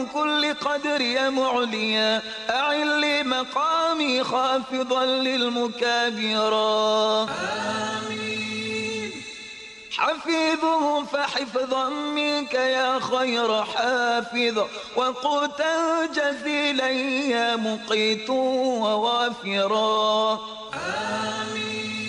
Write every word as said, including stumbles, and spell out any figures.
كل قدر يا معليا أعل لي مقامي خافضا للمكابرا آمين. حفيظه فحفظا منك يا خير حافظ وقوتا جزيلا يا مقيت ووافرا آمين.